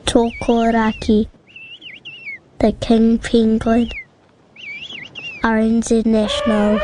Tokoraki, the King Penguin, RNZ National.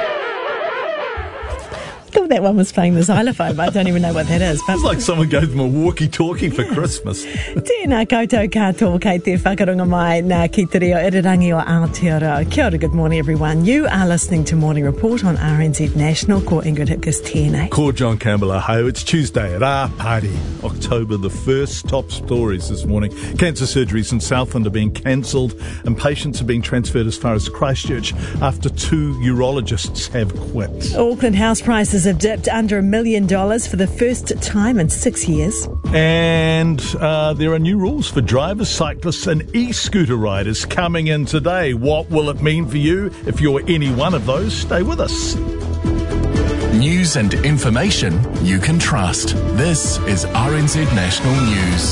I thought that one was playing the xylophone, but I don't even know what that is. But it's like someone gave them a walkie-talkie for Christmas. Tēnā koutou katoa kei te whakarunga mai nā ki te reo irirangi o Aotearoa. Kia ora, good morning everyone. You are listening to Morning Report on RNZ National. Ko Ingrid Hipkiss tēnei. Ko John Campbell ahau. It's Tuesday at our party, October the 1st. Top stories this morning. Cancer surgeries in Southland are being cancelled and patients are being transferred as far as Christchurch after 2 urologists have quit. Auckland house prices have dipped under $1 million for the first time in 6 years. And there are new rules for drivers, cyclists and e-scooter riders coming in today. What will it mean for you if you're any one of those? Stay with us. News and information you can trust. This is RNZ National News.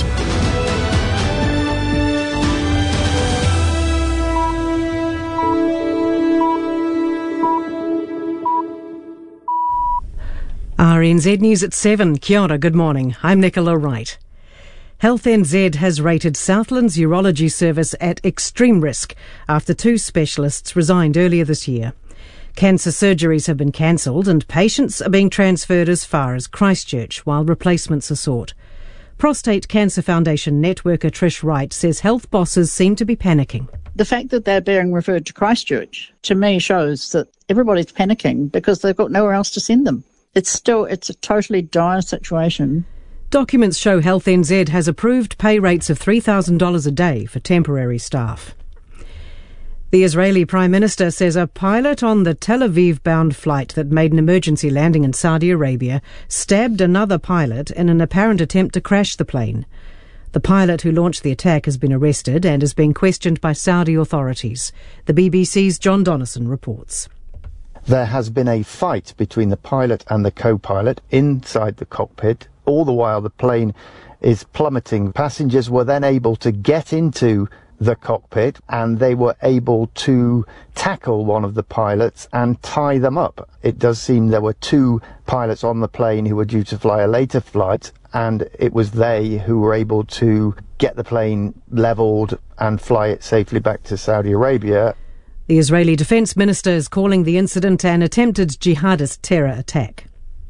RNZ News at 7. Kia ora, good morning. I'm Nicola Wright. Health NZ has rated Southland's urology service at extreme risk after 2 specialists resigned earlier this year. Cancer surgeries have been cancelled and patients are being transferred as far as Christchurch while replacements are sought. Prostate Cancer Foundation networker Trish Wright says health bosses seem to be panicking. The fact that they're being referred to Christchurch, to me, shows that everybody's panicking because they've got nowhere else to send them. It's a totally dire situation. Documents show Health NZ has approved pay rates of $3,000 a day for temporary staff. The Israeli Prime Minister says a pilot on the Tel Aviv-bound flight that made an emergency landing in Saudi Arabia stabbed another pilot in an apparent attempt to crash the plane. The pilot who launched the attack has been arrested and is being questioned by Saudi authorities. The BBC's John Donnison reports. There has been a fight between the pilot and the co-pilot inside the cockpit. All the while the plane is plummeting. Passengers were then able to get into the cockpit and they were able to tackle one of the pilots and tie them up. It does seem there were 2 pilots on the plane who were due to fly a later flight, and it was they who were able to get the plane levelled and fly it safely back to Saudi Arabia. The Israeli Defence Minister is calling the incident an attempted jihadist terror attack.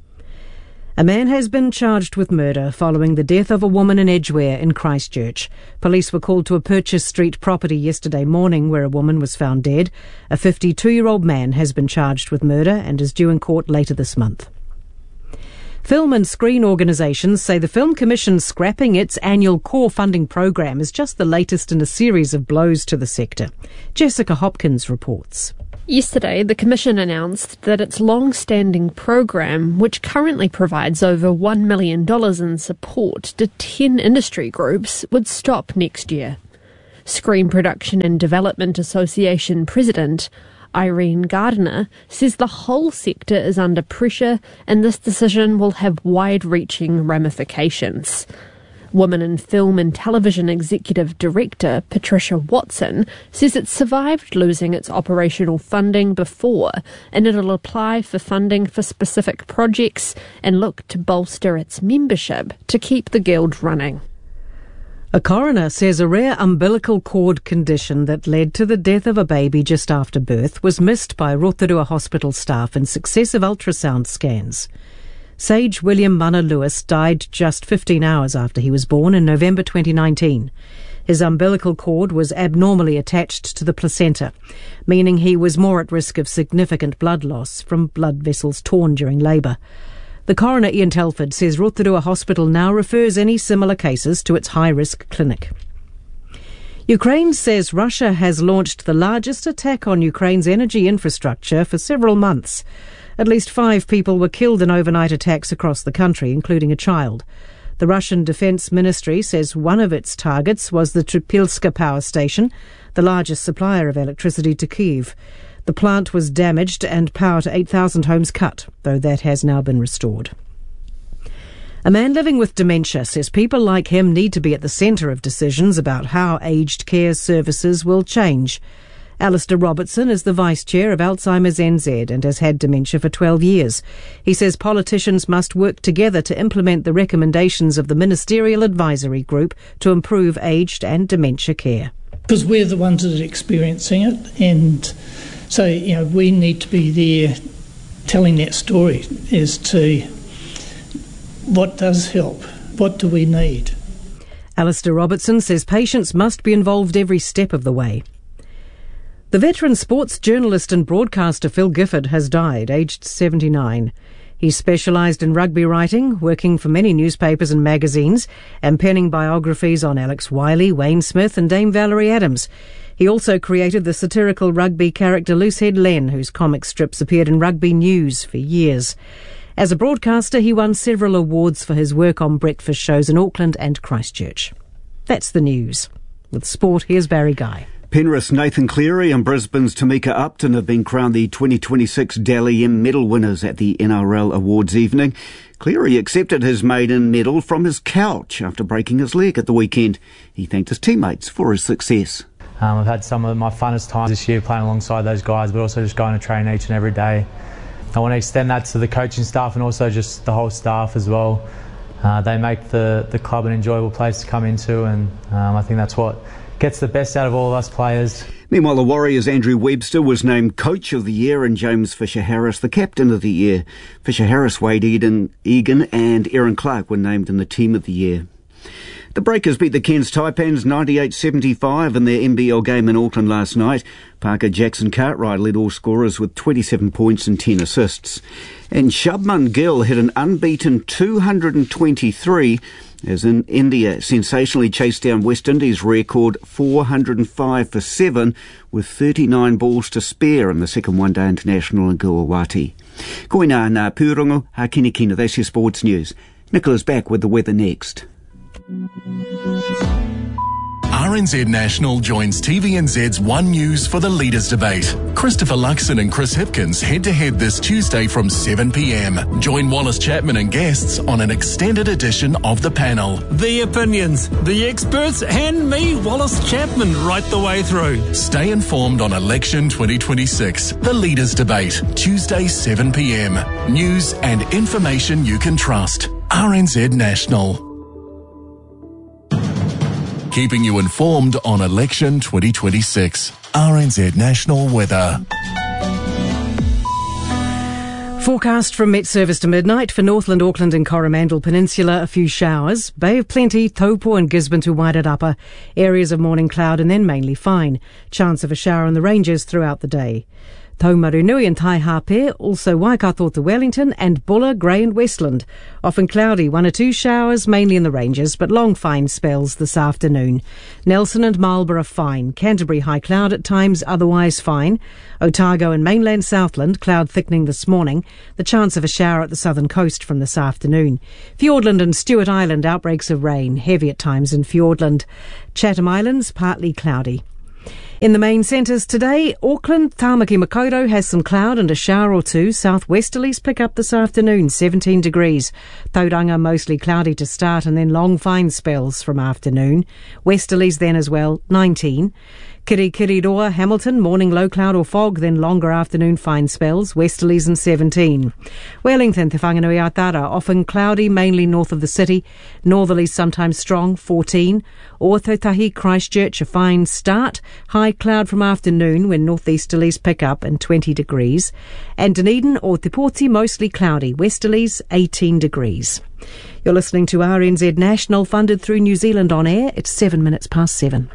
A man has been charged with murder following the death of a woman in Edgware in Christchurch. Police were called to a Purchase Street property yesterday morning where a woman was found dead. A 52-year-old man has been charged with murder and is due in court later this month. Film and screen organisations say the Film Commission scrapping its annual core funding programme is just the latest in a series of blows to the sector. Jessica Hopkins reports. Yesterday, the Commission announced that its long-standing programme, which currently provides over $1 million in support to 10 industry groups, would stop next year. Screen Production and Development Association President Irene Gardiner says the whole sector is under pressure and this decision will have wide-reaching ramifications. Woman in Film and Television Executive Director Patricia Watson says it survived losing its operational funding before and it'll apply for funding for specific projects and look to bolster its membership to keep the guild running. A coroner says a rare umbilical cord condition that led to the death of a baby just after birth was missed by Rotorua Hospital staff in successive ultrasound scans. Sage William Mana-Lewis died just 15 hours after he was born in November 2019. His umbilical cord was abnormally attached to the placenta, meaning he was more at risk of significant blood loss from blood vessels torn during labour. The coroner, Ian Telford, says Rotorua Hospital now refers any similar cases to its high-risk clinic. Ukraine says Russia has launched the largest attack on Ukraine's energy infrastructure for several months. At least 5 people were killed in overnight attacks across the country, including a child. The Russian Defense Ministry says one of its targets was the Trypilska power station, the largest supplier of electricity to Kyiv. The plant was damaged and power to 8,000 homes cut, though that has now been restored. A man living with dementia says people like him need to be at the centre of decisions about how aged care services will change. Alistair Robertson is the Vice Chair of Alzheimer's NZ and has had dementia for 12 years. He says politicians must work together to implement the recommendations of the Ministerial Advisory Group to improve aged and dementia care. Because we're the ones that are experiencing it, and so we need to be there telling that story as to what does help, what do we need. Alistair Robertson says patients must be involved every step of the way. The veteran sports journalist and broadcaster Phil Gifford has died, aged 79. He specialised in rugby writing, working for many newspapers and magazines, and penning biographies on Alex Wiley, Wayne Smith and Dame Valerie Adams. He also created the satirical rugby character Loosehead Len, whose comic strips appeared in Rugby News for years. As a broadcaster, he won several awards for his work on breakfast shows in Auckland and Christchurch. That's the news. With sport, here's Barry Guy. Penrith's Nathan Cleary and Brisbane's Tamika Upton have been crowned the 2026 Dally M medal winners at the NRL Awards evening. Cleary accepted his maiden medal from his couch after breaking his leg at the weekend. He thanked his teammates for his success. I've had some of my funnest times this year playing alongside those guys, but also just going to train each and every day. I want to extend that to the coaching staff and also just the whole staff as well. They make the club an enjoyable place to come into, and I think that's what gets the best out of all of us players. Meanwhile, the Warriors' Andrew Webster was named Coach of the Year and James Fisher-Harris the Captain of the Year. Fisher-Harris, Wade Egan and Aaron Clark were named in the Team of the Year. The Breakers beat the Cairns Taipans 98-75 in their NBL game in Auckland last night. Parker Jackson Cartwright led all scorers with 27 points and 10 assists. And Shubman Gill hit an unbeaten 223 as in India sensationally chased down West Indies' record 405 for 7 with 39 balls to spare in the second one-day international in Guwahati. Koina ngā pūrongo, hakini kina, that's your sports news. Nicola's back with the weather next. RNZ National joins TVNZ's One News for the Leaders Debate. Christopher Luxon and Chris Hipkins head-to-head this Tuesday from 7 p.m. Join Wallace Chapman and guests on an extended edition of the panel. The opinions, the experts, and me, Wallace Chapman, right the way through. Stay informed on Election 2026, the Leaders Debate, Tuesday 7 p.m. News and information you can trust. RNZ National. Keeping you informed on Election 2026. RNZ National Weather. Forecast from Met Service to midnight for Northland, Auckland and Coromandel Peninsula, a few showers. Bay of Plenty, Taupo and Gisborne to Wairarapa. Areas of morning cloud and then mainly fine. Chance of a shower in the ranges throughout the day. Taumarunui and Taihape, also Waikato to Wellington and Bulla, Grey and Westland. Often cloudy, 1 or 2 showers, mainly in the ranges, but long fine spells this afternoon. Nelson and Marlborough fine. Canterbury high cloud at times, otherwise fine. Otago and mainland Southland, cloud thickening this morning. The chance of a shower at the southern coast from this afternoon. Fiordland and Stewart Island, outbreaks of rain, heavy at times in Fiordland. Chatham Islands, partly cloudy. In the main centres today, Auckland, Tāmaki Makaurau has some cloud and a shower or two. Southwesterlies pick up this afternoon, 17 degrees. Tauranga mostly cloudy to start and then long fine spells from afternoon. Westerlies then as well, 19. Kirikiriroa, Hamilton, morning low cloud or fog, then longer afternoon fine spells, westerlies and 17. Wellington, Te Whanganui Atara, often cloudy, mainly north of the city, northerlies sometimes strong, 14. Ōtautahi, Christchurch, a fine start, high cloud from afternoon when northeasterlies pick up and 20 degrees. And Dunedin or Te Poti, mostly cloudy, westerlies, 18 degrees. You're listening to RNZ National, funded through New Zealand On Air. It's 7:07.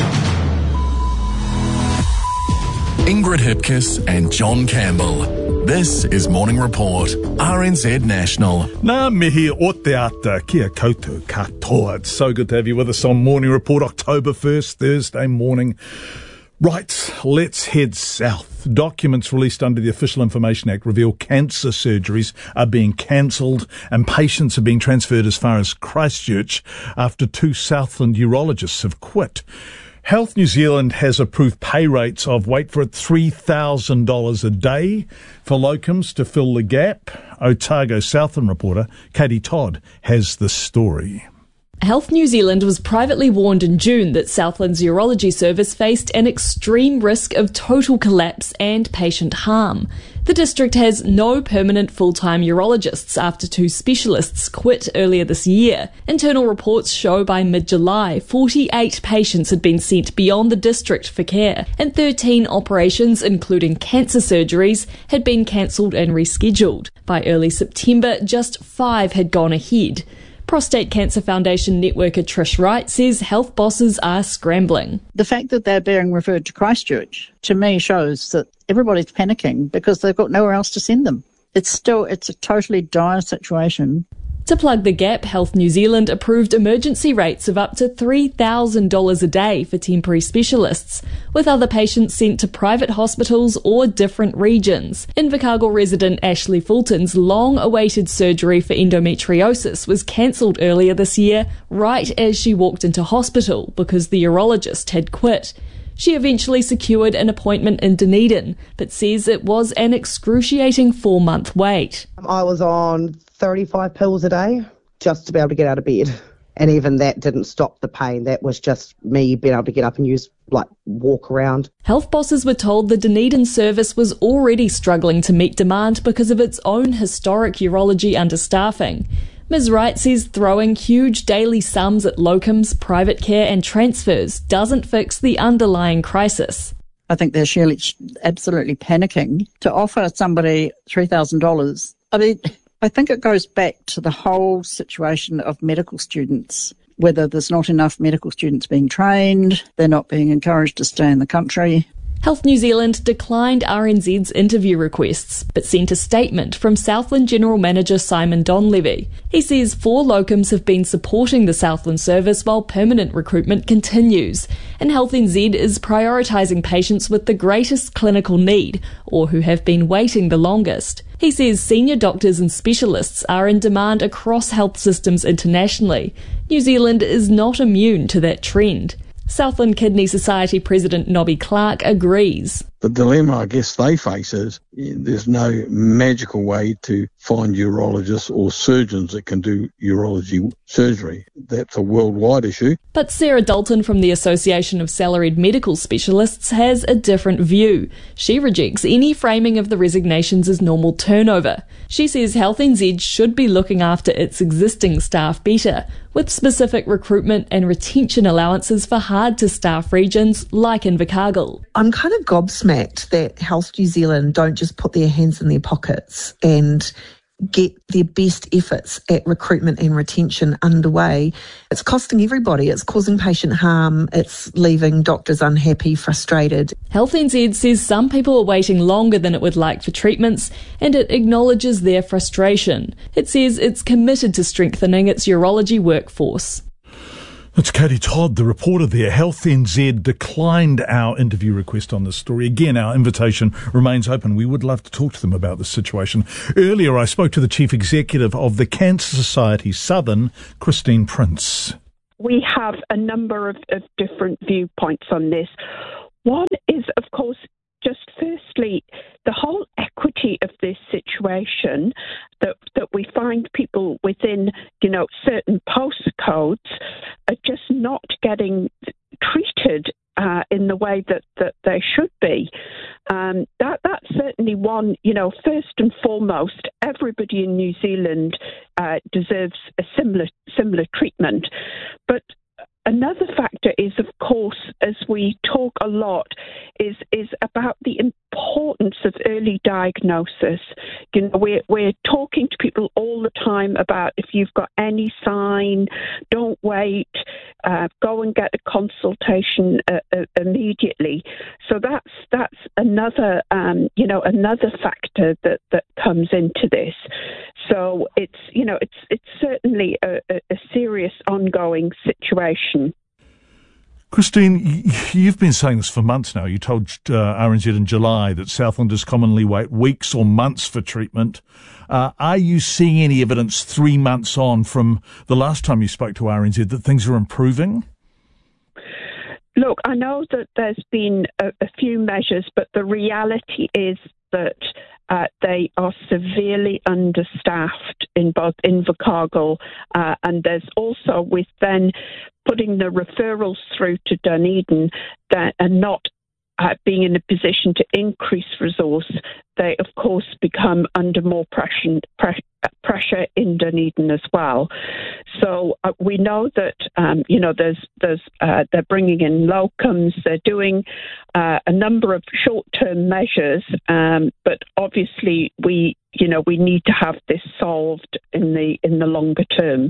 Ingrid Hipkiss and John Campbell. This is Morning Report, RNZ National. Nā mihi o te ata kia koutou katoa. It's so good to have you with us on Morning Report, October 1st, Thursday morning. Right, let's head south. Documents released under the Official Information Act reveal cancer surgeries are being cancelled and patients are being transferred as far as Christchurch after 2 Southland urologists have quit. Health New Zealand has approved pay rates of, wait for it, $3,000 a day for locums to fill the gap. Otago Southland reporter Katie Todd has the story. Health New Zealand was privately warned in June that Southland's urology service faced an extreme risk of total collapse and patient harm. The district has no permanent full-time urologists after 2 specialists quit earlier this year. Internal reports show by mid-July, 48 patients had been sent beyond the district for care, and 13 operations, including cancer surgeries, had been cancelled and rescheduled. By early September, just 5 had gone ahead. Prostate Cancer Foundation networker Trish Wright says health bosses are scrambling. The fact that they're being referred to Christchurch, to me, shows that everybody's panicking because they've got nowhere else to send them. It's a totally dire situation. To plug the gap, Health New Zealand approved emergency rates of up to $3,000 a day for temporary specialists, with other patients sent to private hospitals or different regions. Invercargill resident Ashley Fulton's long-awaited surgery for endometriosis was cancelled earlier this year, right as she walked into hospital because the urologist had quit. She eventually secured an appointment in Dunedin, but says it was an excruciating 4-month wait. I was on 35 pills a day just to be able to get out of bed. And even that didn't stop the pain. That was just me being able to get up and walk around. Health bosses were told the Dunedin service was already struggling to meet demand because of its own historic urology understaffing. Ms. Wright says throwing huge daily sums at locums, private care and transfers doesn't fix the underlying crisis. I think they're surely absolutely panicking to offer somebody $3,000. I mean, I think it goes back to the whole situation of medical students, whether there's not enough medical students being trained, they're not being encouraged to stay in the country. Health New Zealand declined RNZ's interview requests, but sent a statement from Southland General Manager Simon Donlevy. He says 4 locums have been supporting the Southland service while permanent recruitment continues, and Health NZ is prioritising patients with the greatest clinical need, or who have been waiting the longest. He says senior doctors and specialists are in demand across health systems internationally. New Zealand is not immune to that trend. Southland Kidney Society President Nobby Clark agrees. The dilemma I guess they face is there's no magical way to find urologists or surgeons that can do urology surgery. That's a worldwide issue. But Sarah Dalton from the Association of Salaried Medical Specialists has a different view. She rejects any framing of the resignations as normal turnover. She says Health NZ should be looking after its existing staff better, with specific recruitment and retention allowances for hard-to-staff regions like Invercargill. I'm kind of gobsmacked that Health New Zealand don't just put their hands in their pockets and get their best efforts at recruitment and retention underway. It's costing everybody. It's causing patient harm. It's leaving doctors unhappy, frustrated. Health NZ says some people are waiting longer than it would like for treatments, and it acknowledges their frustration. It says it's committed to strengthening its urology workforce. That's Katie Todd, the reporter there. Health NZ declined our interview request on this story. Again, our invitation remains open. We would love to talk to them about this situation. Earlier, I spoke to the Chief Executive of the Cancer Society Southern, Christine Prince. We have a number of different viewpoints on this. One is, of course, just firstly, the whole equity of this situation, that we find people within, certain postcodes are just not getting treated in the way that they should be. That's certainly one, first and foremost, everybody in New Zealand deserves a similar treatment. But another factor is, of course, as we talk a lot, is about the importance of early diagnosis. We're talking to people all the time about if you've got any sign, don't wait, go and get a consultation immediately. So that's another another factor that comes into this. So it's certainly a serious ongoing situation. Christine, you've been saying this for months now. You told RNZ in July that Southlanders commonly wait weeks or months for treatment. Are you seeing any evidence 3 months on from the last time you spoke to RNZ that things are improving? Look, I know that there's been a few measures, but the reality is that they are severely understaffed in both Invercargill and there's also, with then putting the referrals through to Dunedin that are not being in a position to increase resource, they of course become under more pressure in Dunedin as well. So we know that they're bringing in locums, they're doing a number of short-term measures, but obviously we need to have this solved in the longer term.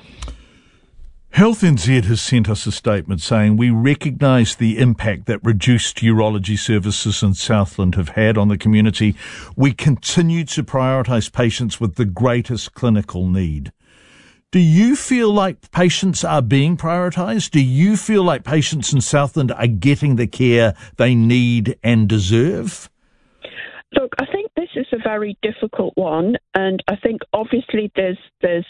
Health NZ has sent us a statement saying, we recognise the impact that reduced urology services in Southland have had on the community. We continue to prioritise patients with the greatest clinical need. Do you feel like patients are being prioritised? Do you feel like patients in Southland are getting the care they need and deserve? Look, I think this is a very difficult one, and I think obviously there's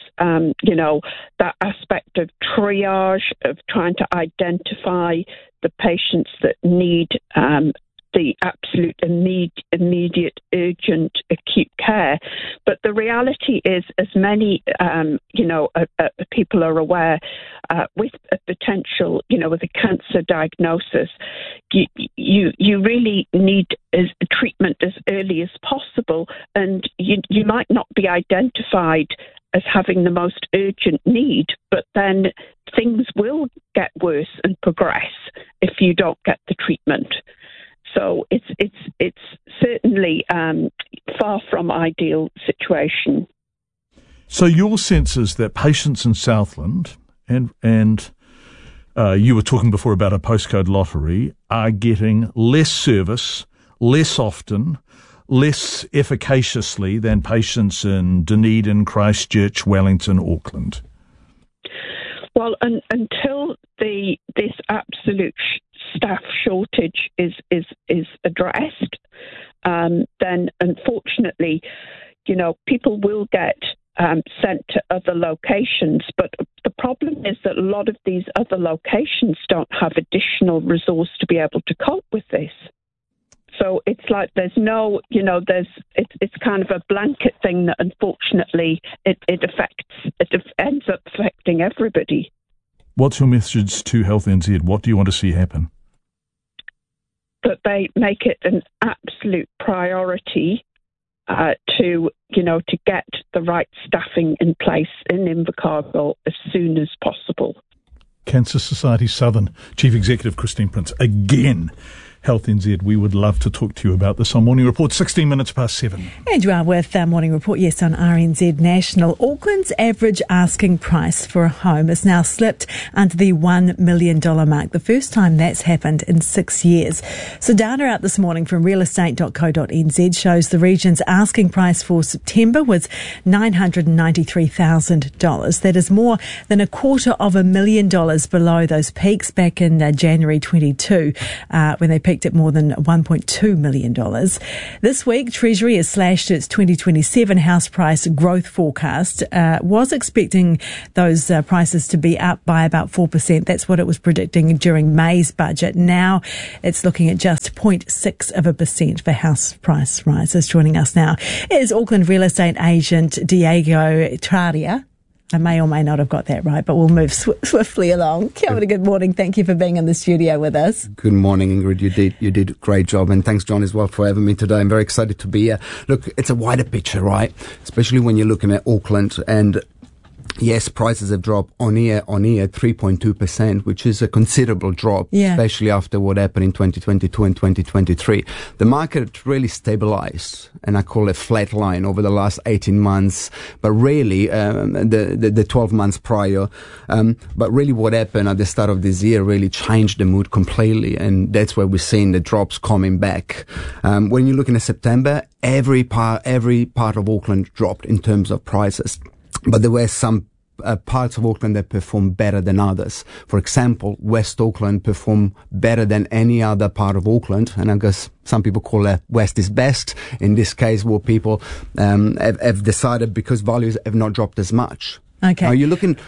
that aspect of triage, of trying to identify the patients that need the absolute immediate, urgent, acute care. But the reality is, as many people are aware, with a potential, with a cancer diagnosis, you really need treatment as early as possible, and you might not be identified as having the most urgent need, but then things will get worse and progress if you don't get the treatment. So it's certainly far from ideal situation. So your sense is that patients in Southland, and you were talking before about a postcode lottery, are getting less service, less often, less efficaciously than patients in Dunedin, Christchurch, Wellington, Auckland? Well, until this absolute staff shortage is addressed, then unfortunately, people will get sent to other locations. But the problem is that a lot of these other locations don't have additional resource to be able to cope with this. So it's like there's no, it's kind of a blanket thing that unfortunately it ends up affecting everybody. What's your message to Health NZ? What do you want to see happen? That they make it an absolute priority to get the right staffing in place in Invercargill as soon as possible. Cancer Society Southern Chief Executive Christine Prince again. Health NZ, we would love to talk to you about this on Morning Report, 16 minutes past 7. And you are with Morning Report, yes, on RNZ National. Auckland's average asking price for a home has now slipped under the $1 million mark, the first time that's happened in 6 years. So data out this morning from realestate.co.nz shows the region's asking price for September was $993,000. That is more than $250,000 below those peaks back in January 22, when they peaked at more than $1.2 million. This week, Treasury has slashed its 2027 house price growth forecast. Was expecting those prices to be up by about 4%. That's what it was predicting during May's budget. Now it's looking at just 0.6% for house price rises. Joining us now is Auckland real estate agent Diego Traria. I may or may not have got that right, but we'll move swiftly along. Kia ora, good morning. Thank you for being in the studio with us. Good morning, Ingrid. You did a great job, and thanks, John, as well, for having me today. I'm very excited to be here. Look, it's a wider picture, right? Especially when you're looking at Auckland, and yes, prices have dropped on year 3.2%, which is a considerable drop, especially after what happened in 2022 and 2023. The market really stabilized, and I call it flat line over the last 18 months, but really the 12 months prior. But really what happened at the start of this year really changed the mood completely, and that's where we're seeing the drops coming back. When you're looking at September, every part of Auckland dropped in terms of prices. But there were some parts of Auckland that performed better than others. For example, West Auckland performed better than any other part of Auckland, and I guess some people call it West is best. In this case, what people have decided because values have not dropped as much. Okay. Now you're looking.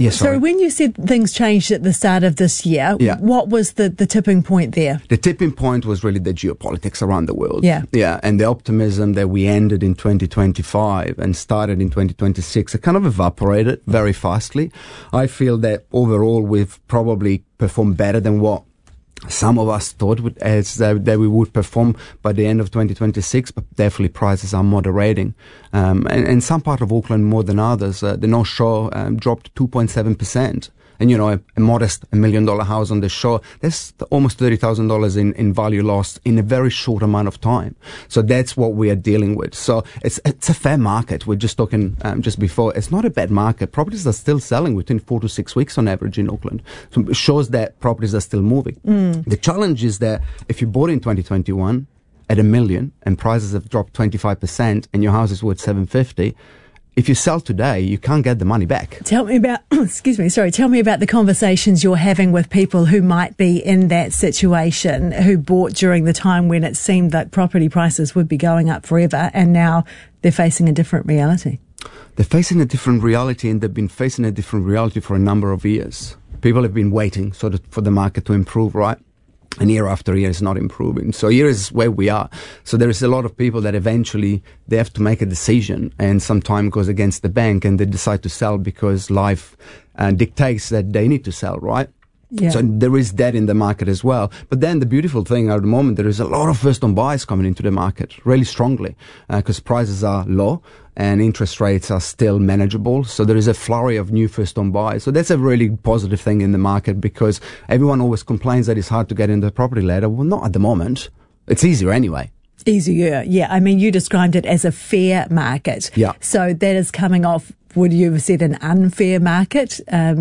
Yes, So when you said things changed at the start of this year, what was the tipping point there? The tipping point was really the geopolitics around the world. Yeah, and the optimism that we ended in 2025 and started in 2026, it kind of evaporated very fastly. I feel that overall we've probably performed better than what some of us thought that we would perform by the end of 2026, but definitely prices are moderating. And some part of Auckland more than others. The North Shore dropped 2.7%. And, a modest $1 million house on the shore, there's almost $30,000 in value lost in a very short amount of time. So that's what we are dealing with. So it's a fair market. We're just talking just before. It's not a bad market. Properties are still selling within 4 to 6 weeks on average in Auckland. So it shows that properties are still moving. The challenge is that if you bought in 2021 at $1 million and prices have dropped 25% and your house is worth $750,000, if you sell today, you can't get the money back. Tell me about, tell me about the conversations you're having with people who might be in that situation, who bought during the time when it seemed that property prices would be going up forever, and now they're facing a different reality. They're facing a different reality, and they've been facing a different reality for a number of years. People have been waiting for the market to improve, right? And year after year is not improving. So here is where we are. So there is a lot of people that eventually they have to make a decision, and some time goes against the bank, and they decide to sell because life dictates that they need to sell, right? Yeah. So there is that in the market as well. But then the beautiful thing at the moment, there is a lot of first-home buyers coming into the market really strongly because prices are low and interest rates are still manageable. So there is a flurry of new first-home buyers. So that's a really positive thing in the market, because everyone always complains that it's hard to get into the property ladder. Well, not at the moment. It's easier anyway. Easier, yeah. I mean, you described it as a fair market. Yeah. So that is coming off, would you have said, an unfair market,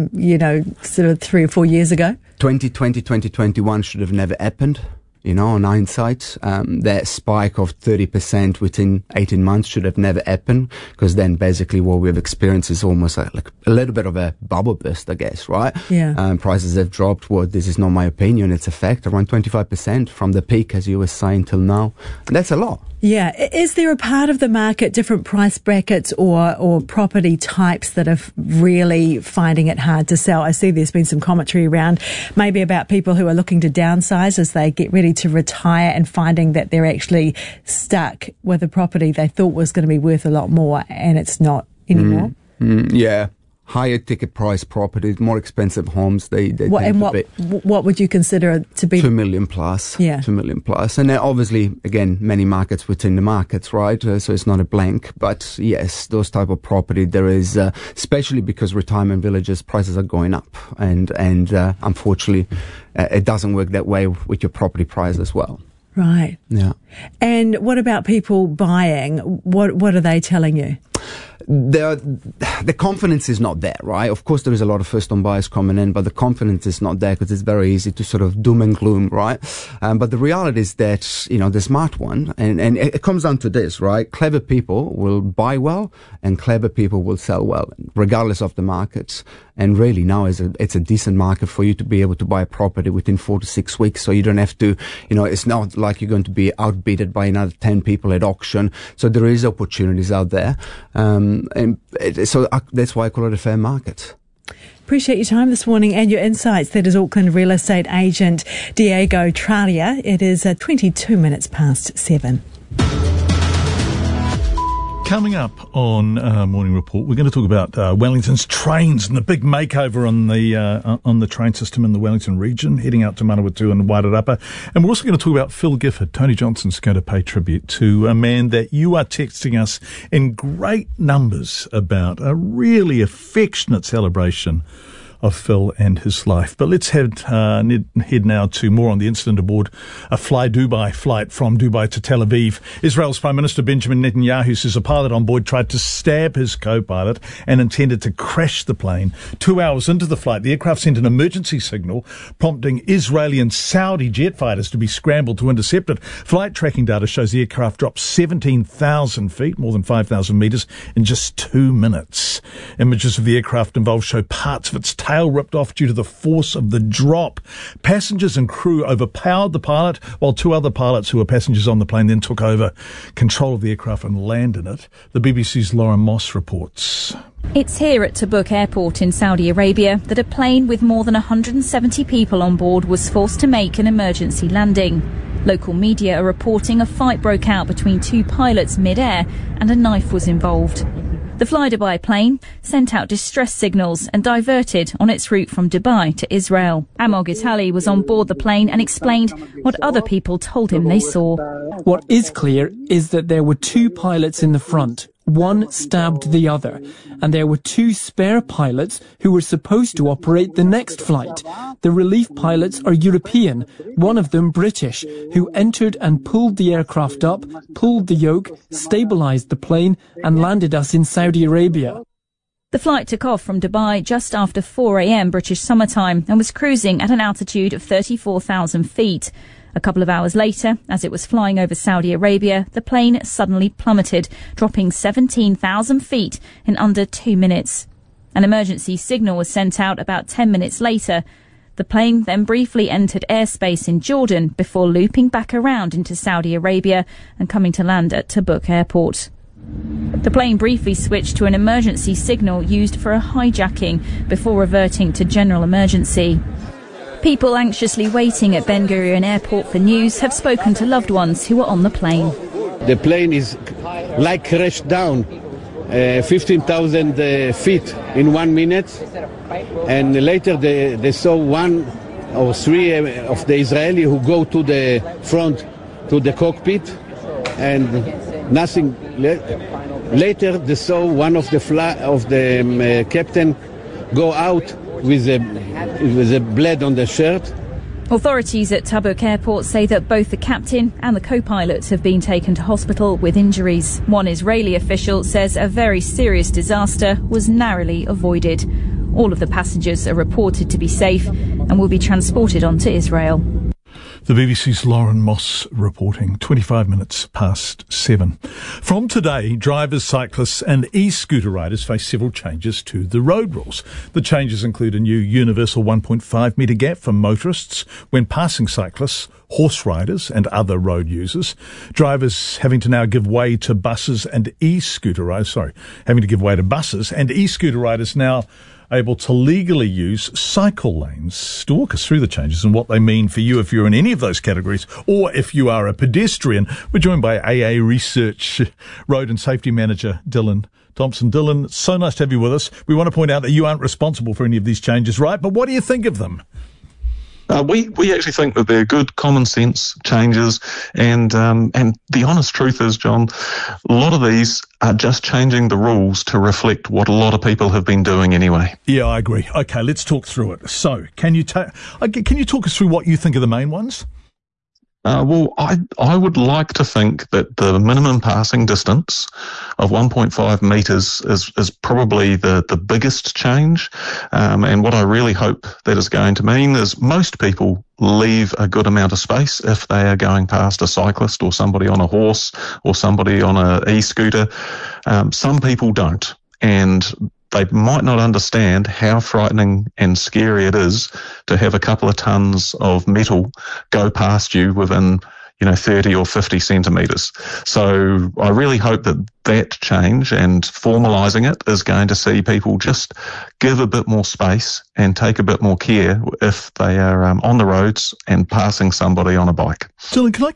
sort of 3 or 4 years ago? 2020, 2021 should have never happened. On hindsight, that spike of 30% within 18 months should have never happened, because then basically what we've experienced is almost like a little bit of a bubble burst, I guess, right? Yeah. Prices have dropped. Well, this is not my opinion. It's a fact, around 25% from the peak, as you were saying, till now. And that's a lot. Yeah. Is there a part of the market, different price brackets or property types that are really finding it hard to sell? I see there's been some commentary around maybe about people who are looking to downsize as they get ready to retire and finding that they're actually stuck with a property they thought was going to be worth a lot more and it's not anymore. Yeah. Higher ticket price properties, more expensive homes, what would you consider to be 2 million plus? Yeah. 2 million plus. And obviously, again, many markets within the markets, right? So it's not a blank. But yes, those type of property, there is, especially because retirement villages prices are going up. And unfortunately, it doesn't work that way with your property price as well. Right. Yeah. And what about people buying? What are they telling you? The confidence is not there, right? Of course, there is a lot of first-home buyers coming in, but the confidence is not there because it's very easy to sort of doom and gloom, right? But the reality is that, the smart one, and it comes down to this, right? Clever people will buy well and clever people will sell well, regardless of the markets. And really now it's a decent market for you to be able to buy a property within 4 to 6 weeks. So you don't have to, it's not like you're going to be outbidded by another 10 people at auction. So there is opportunities out there. So that's why I call it a fair market. Appreciate your time this morning and your insights. That is Auckland real estate agent Diego Tralia. It is 22 minutes past 7. Coming up on Morning Report, we're going to talk about Wellington's trains and the big makeover on the train system in the Wellington region, heading out to Manawatu and Wairarapa. And we're also going to talk about Phil Gifford. Tony Johnson's going to pay tribute to a man that you are texting us in great numbers about, a really affectionate celebration of Phil and his life. But let's head now to more on the incident aboard a Fly Dubai flight from Dubai to Tel Aviv. Israel's Prime Minister Benjamin Netanyahu says a pilot on board tried to stab his co-pilot and intended to crash the plane. 2 hours into the flight, the aircraft sent an emergency signal, prompting Israeli and Saudi jet fighters to be scrambled to intercept it. Flight tracking data shows the aircraft dropped 17,000 feet, more than 5,000 metres, in just 2 minutes. Images of the aircraft involved show parts of its tail tail ripped off due to the force of the drop. Passengers and crew overpowered the pilot, while two other pilots who were passengers on the plane then took over control of the aircraft and landed it. The BBC's Lauren Moss reports. It's here at Tabuk Airport in Saudi Arabia that a plane with more than 170 people on board was forced to make an emergency landing. Local media are reporting a fight broke out between two pilots mid-air and a knife was involved. The Fly Dubai plane sent out distress signals and diverted on its route from Dubai to Israel. Amog Itali was on board the plane and explained what other people told him they saw. What is clear is that there were two pilots in the front. One stabbed the other, and there were two spare pilots who were supposed to operate the next flight. The relief pilots are European, one of them British, who entered and pulled the aircraft up, pulled the yoke, stabilized the plane, and landed us in Saudi Arabia. The flight took off from Dubai just after 4 a.m. British summertime and was cruising at an altitude of 34,000 feet. A couple of hours later, as it was flying over Saudi Arabia, the plane suddenly plummeted, dropping 17,000 feet in under 2 minutes. An emergency signal was sent out about 10 minutes later. The plane then briefly entered airspace in Jordan before looping back around into Saudi Arabia and coming to land at Tabuk Airport. The plane briefly switched to an emergency signal used for a hijacking before reverting to general emergency. People anxiously waiting at Ben Gurion Airport for news have spoken to loved ones who were on the plane. The plane is like crashed down 15,000 feet in 1 minute, and later they saw one or three of the Israeli who go to the front, to the cockpit, and nothing. Later they saw one of the captain go out with a blood on the shirt. Authorities at Tabuk Airport say that both the captain and the co-pilot have been taken to hospital with injuries. One Israeli official says a very serious disaster was narrowly avoided. All of the passengers are reported to be safe and will be transported on to Israel. The BBC's Lauren Moss reporting, 25 minutes past 7. From today, drivers, cyclists and e-scooter riders face several changes to the road rules. The changes include a new universal 1.5 metre gap for motorists when passing cyclists, horse riders and other road users. Drivers having to now give way to buses and e-scooter riders, e-scooter riders now able to legally use cycle lanes. To walk us through the changes and what they mean for you if you're in any of those categories or if you are a pedestrian, we're joined by AA Research Road and Safety Manager Dylan Thompson. Dylan, so nice to have you with us. We want to point out that you aren't responsible for any of these changes, right? But what do you think of them? We actually think that they're good common sense changes, and the honest truth is, John, a lot of these are just changing the rules to reflect what a lot of people have been doing anyway. Yeah, I agree. Okay, let's talk through it. So, can you talk us through what you think are the main ones? Well, I would like to think that the minimum passing distance of 1.5 metres is probably the biggest change. And what I really hope that is going to mean is most people leave a good amount of space if they are going past a cyclist or somebody on a horse or somebody on an e-scooter. Some people don't. And they might not understand how frightening and scary it is to have a couple of tons of metal go past you within, 30 or 50 centimetres. So I really hope that change and formalising it is going to see people just give a bit more space and take a bit more care if they are on the roads and passing somebody on a bike. Dylan, can I